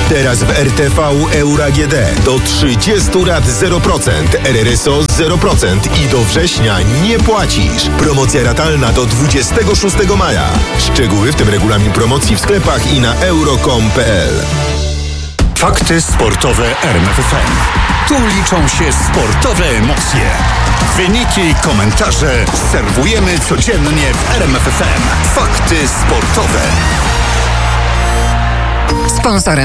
Teraz w RTV Euro AGD do 30 lat 0%, RRSO 0% i do września nie płacisz. Promocja ratalna do 26 maja. Szczegóły, w tym regulamin promocji w sklepach i na euro.com.pl. Fakty sportowe RMF FM. Tu liczą się sportowe emocje. Wyniki, komentarze serwujemy codziennie w RMF FM. Fakty sportowe. Sponsorem